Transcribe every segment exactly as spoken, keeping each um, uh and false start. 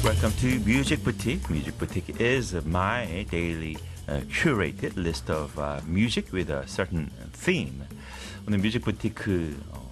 Welcome to Music Boutique. Music Boutique is my daily uh, curated list of uh, music with a certain theme. 오늘 뮤직 부티크 어,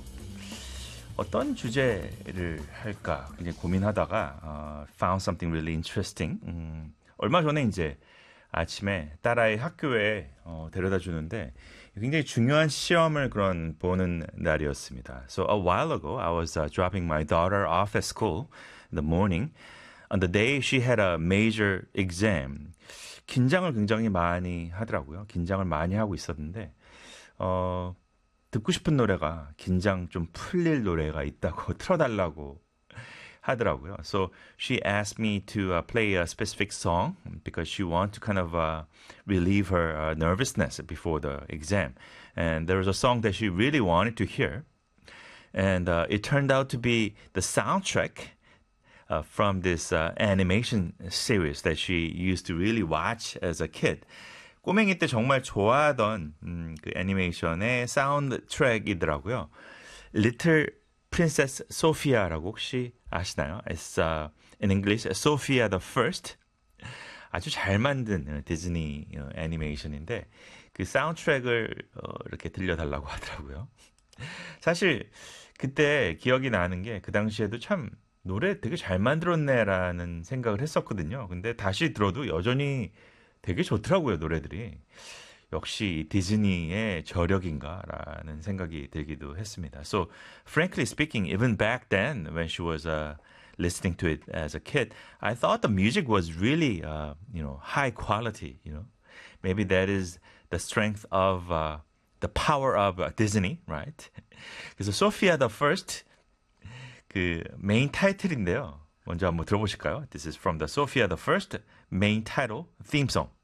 어떤 주제를 할까 굉장히 고민하다가 어, found something really interesting. 음, 얼마 전에 이제 아침에 딸아이 학교에 어, 데려다 주는데 굉장히 중요한 시험을 그런 보는 날이었습니다. So a while ago, I was uh, dropping my daughter off at school in the morning. On the day she had a major exam. 긴장을 굉장히 많이 하더라고요. 긴장을 많이 하고 있었는데 어, 듣고 싶은 노래가 긴장 좀 풀릴 노래가 있다고 틀어달라고 하더라고요. So she asked me to uh, play a specific song because she wanted to kind of uh, relieve her uh, nervousness before the exam. And there was a song that she really wanted to hear. And uh, it turned out to be the soundtrack uh, from this uh, animation series that she used to really watch as a kid. 꼬맹이 때 정말 좋아하던 음, 그 애니메이션의 사운드 트랙이더라고요. Little Princess Sophia라고 혹시 아시나요? It's uh, in English Sophia the First. 아주 잘 만든 디즈니 어, 애니메이션인데 그 사운드트랙을 어, 이렇게 들려달라고 하더라고요. 사실 그때 기억이 나는 게 그 당시에도 참 노래 되게 잘 만들었네라는 생각을 했었거든요. 근데 다시 들어도 여전히 되게 좋더라고요, 노래들이. 역시 디즈니의 저력인가라는 생각이 들기도 했습니다. So, frankly speaking, even back then, when she was uh, listening to it as a kid, I thought the music was really, uh, you know, high quality. You know, maybe that is the strength of uh, the power of uh, Disney, right? 그래서 Sophia the First 그 메인 타이틀인데요. 먼저 한번 들어보실까요? This is from the Sophia the First main title theme song.